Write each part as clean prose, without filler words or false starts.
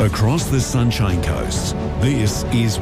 Across the Sunshine Coast, this is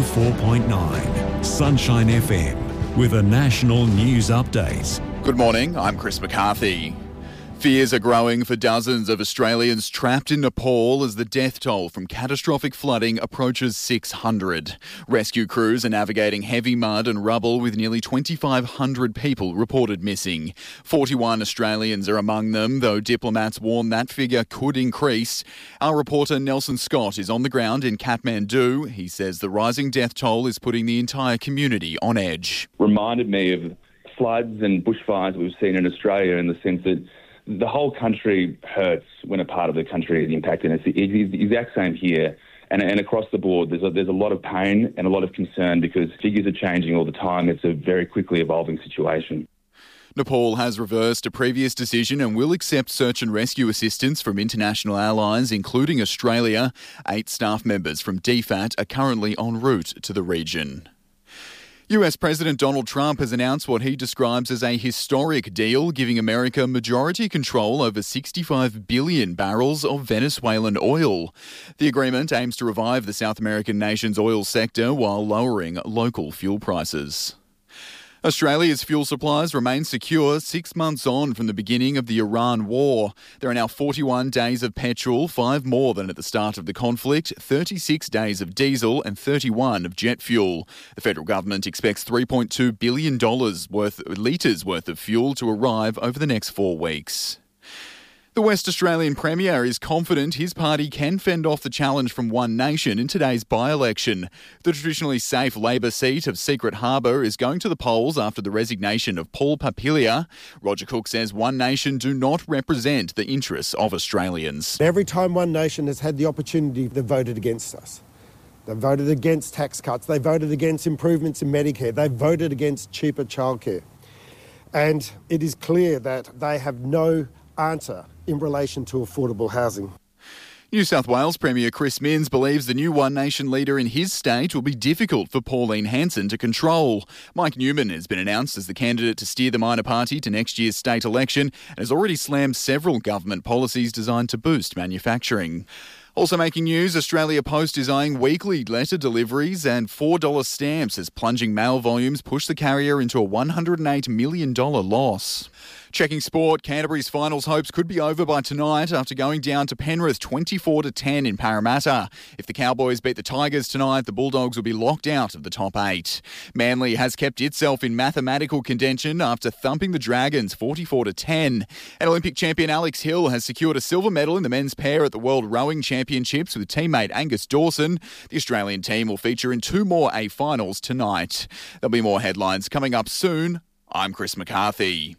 104.9 Sunshine FM with a national news update. Good morning, I'm Chris McCarthy. Fears are growing for dozens of Australians trapped in Nepal as the death toll from catastrophic flooding approaches 600. Rescue crews are navigating heavy mud and rubble with nearly 2,500 people reported missing. 41 Australians are among them, though diplomats warn that figure could increase. Our reporter Nelson Scott is on the ground in Kathmandu. He says the rising death toll is putting the entire community on edge. Reminded me of floods and bushfires we've seen in Australia, in the sense that the whole country hurts when a part of the country is impacted. It's the exact same here. And across the board, there's a lot of pain and a lot of concern because figures are changing all the time. It's a very quickly evolving situation. Nepal has reversed a previous decision and will accept search and rescue assistance from international allies, including Australia. 8 staff members from DFAT are currently en route to the region. US President Donald Trump has announced what he describes as a historic deal, giving America majority control over 65 billion barrels of Venezuelan oil. The agreement aims to revive the South American nation's oil sector while lowering local fuel prices. Australia's fuel supplies remain secure 6 months on from the beginning of the Iran war. There are now 41 days of petrol, 5 more than at the start of the conflict, 36 days of diesel and 31 of jet fuel. The federal government expects $3.2 billion litres worth of fuel to arrive over the next 4 weeks. The West Australian Premier is confident his party can fend off the challenge from One Nation in today's by-election. The traditionally safe Labor seat of Secret Harbour is going to the polls after the resignation of Paul Papilia. Roger Cook says One Nation do not represent the interests of Australians. Every time One Nation has had the opportunity, they've voted against us. They voted against tax cuts. They voted against improvements in Medicare. They voted against cheaper childcare. And it is clear that they have no answer in relation to affordable housing. New South Wales Premier Chris Minns believes the new One Nation leader in his state will be difficult for Pauline Hanson to control. Mike Newman has been announced as the candidate to steer the minor party to next year's state election and has already slammed several government policies designed to boost manufacturing. Also making news, Australia Post is eyeing weekly letter deliveries and $4 stamps as plunging mail volumes push the carrier into a $108 million loss. Checking sport, Canterbury's finals hopes could be over by tonight after going down to Penrith 24-10 in Parramatta. If the Cowboys beat the Tigers tonight, the Bulldogs will be locked out of the top 8. Manly has kept itself in mathematical contention after thumping the Dragons 44-10. And Olympic champion Alex Hill has secured a silver medal in the men's pair at the World Rowing Championships with teammate Angus Dawson. The Australian team will feature in 2 more A finals tonight. There'll be more headlines coming up soon. I'm Chris McCarthy.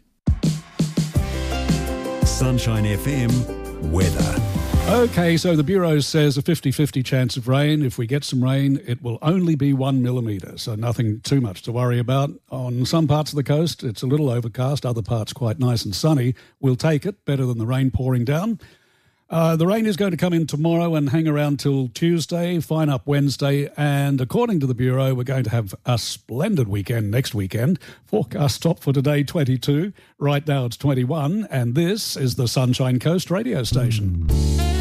Sunshine FM weather. OK, so the Bureau says a 50-50 chance of rain. If we get some rain, it will only be 1 millimetre, so nothing too much to worry about. On some parts of the coast, it's a little overcast, other parts quite nice and sunny. We'll take it, better than the rain pouring down. The rain is going to come in tomorrow and hang around till Tuesday, fine up Wednesday, and according to the Bureau, we're going to have a splendid weekend next weekend. Forecast top for today, 22. Right now it's 21, and this is the Sunshine Coast radio station.